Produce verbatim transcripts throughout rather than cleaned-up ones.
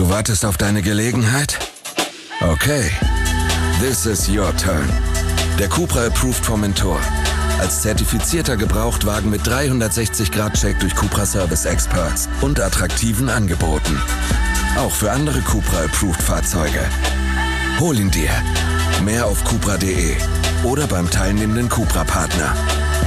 Du wartest auf deine Gelegenheit? Okay. This is your turn. Der Cupra Approved Formentor. Als zertifizierter Gebrauchtwagen mit dreihundertsechzig Grad Check durch Cupra Service Experts und attraktiven Angeboten. Auch für andere Cupra Approved Fahrzeuge. Hol ihn dir. Mehr auf cupra punkt de oder beim teilnehmenden Cupra-Partner.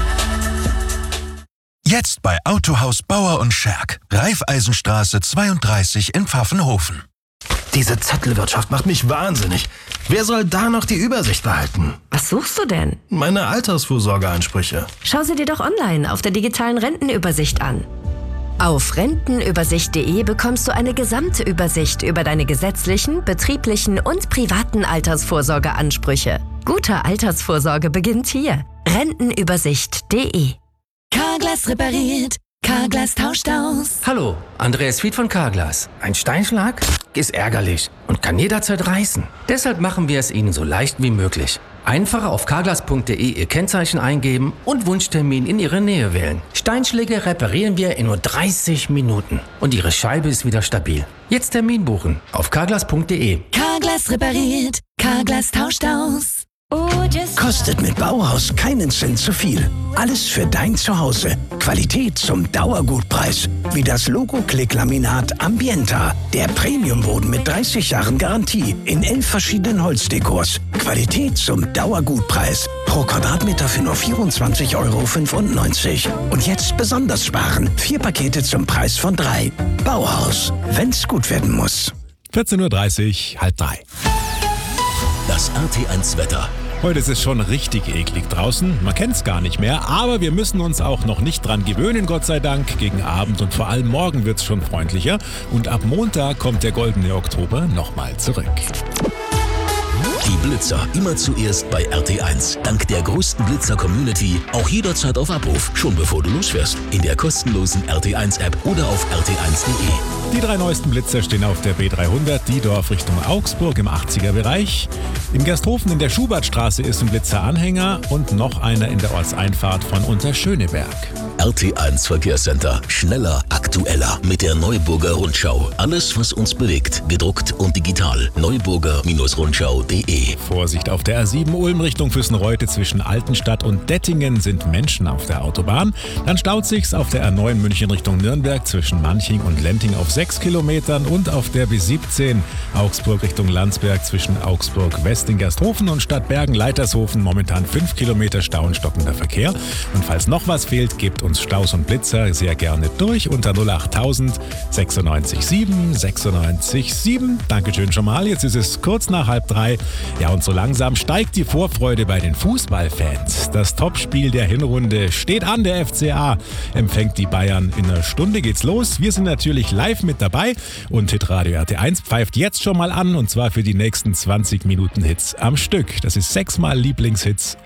Jetzt bei Autohaus Bauer und Scherk. Raiffeisenstraße zweiunddreißig in Pfaffenhofen. Diese Zettelwirtschaft macht mich wahnsinnig. Wer soll da noch die Übersicht behalten? Was suchst du denn? Meine Altersvorsorgeansprüche. Schau sie dir doch online auf der digitalen Rentenübersicht an. Auf rentenübersicht punkt de bekommst du eine gesamte Übersicht über deine gesetzlichen, betrieblichen und privaten Altersvorsorgeansprüche. Gute Altersvorsorge beginnt hier. rentenübersicht punkt de. Carglass repariert, Carglass tauscht aus. Hallo, Andreas Fied von Carglass. Ein Steinschlag ist ärgerlich und kann jederzeit reißen. Deshalb machen wir es Ihnen so leicht wie möglich. Einfach auf carglass punkt de Ihr Kennzeichen eingeben und Wunschtermin in Ihre Nähe wählen. Steinschläge reparieren wir in nur dreißig Minuten und Ihre Scheibe ist wieder stabil. Jetzt Termin buchen auf carglass punkt de. Carglass repariert, Carglass tauscht aus. Kostet mit Bauhaus keinen Cent zu viel. Alles für dein Zuhause. Qualität zum Dauergutpreis. Wie das Logo-Klick-Laminat Ambienta. Der Premiumboden mit dreißig Jahren Garantie. In elf verschiedenen Holzdekors. Qualität zum Dauergutpreis. Pro Quadratmeter für nur vierundzwanzig Euro fünfundneunzig. Und jetzt besonders sparen. Vier Pakete zum Preis von drei. Bauhaus. Wenn's gut werden muss. vierzehn Uhr dreißig, halb drei. Das R T eins Wetter. Heute ist es schon richtig eklig draußen. Man kennt es gar nicht mehr, aber wir müssen uns auch noch nicht dran gewöhnen, Gott sei Dank. Gegen Abend und vor allem morgen wird es schon freundlicher. Und ab Montag kommt der goldene Oktober nochmal zurück. Die Blitzer immer zuerst bei R T eins. Dank der größten Blitzer-Community auch jederzeit auf Abruf, schon bevor du losfährst. In der kostenlosen R T eins App oder auf r t eins punkt de. Die drei neuesten Blitzer stehen auf der B dreihundert, Diedorf Richtung Augsburg im achtziger-Bereich. In Gersthofen in der Schubertstraße ist ein Blitzer-Anhänger und noch einer in der Ortseinfahrt von Unterschöneberg. R T eins Verkehrscenter. Schneller, aktueller mit der Neuburger Rundschau. Alles, was uns bewegt, gedruckt und digital. neuburger Rundschau punkt de. Vorsicht auf der A sieben Ulm Richtung Füssenreute zwischen Altenstadt und Dettingen sind Menschen auf der Autobahn. Dann staut sich's auf der A neun München Richtung Nürnberg zwischen Manching und Lenting auf sechs Kilometern und auf der B siebzehn Augsburg Richtung Landsberg zwischen Augsburg West in Gersthofen und Stadtbergen-Leitershofen momentan fünf Kilometer Stau und stockender Verkehr. Und falls noch was fehlt, gebt uns Staus und Blitzer sehr gerne durch unter null acht null null sechsundneunzig sieben sechsundneunzig sieben. Dankeschön schon mal. Jetzt ist es kurz nach halb drei. Ja, und so langsam steigt die Vorfreude bei den Fußballfans. Das Topspiel der Hinrunde steht an. Der F C A empfängt die Bayern. In einer Stunde geht's los. Wir sind natürlich live mit dabei und Hitradio R T eins pfeift jetzt schon mal an und zwar für die nächsten zwanzig Minuten Hits am Stück. Das ist sechsmal Lieblingshits